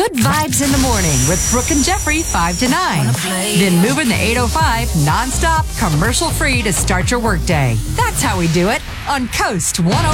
Good vibes in the morning with Brooke and Jeffrey 5 to 9. Then moving the 805 nonstop, commercial free to start your workday. That's how we do it on Coast 105.